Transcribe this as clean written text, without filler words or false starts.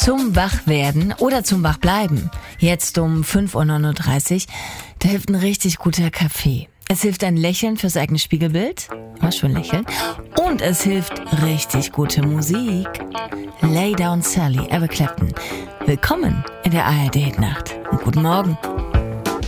Zum Wachwerden oder zum Wachbleiben, jetzt um 5:39 Uhr, da hilft ein richtig guter Kaffee. Es hilft ein Lächeln fürs eigene Spiegelbild, schön lächeln, und es hilft richtig gute Musik. Lay Down Sally, Eric Clapton. Willkommen in der ARD-Nacht und guten Morgen.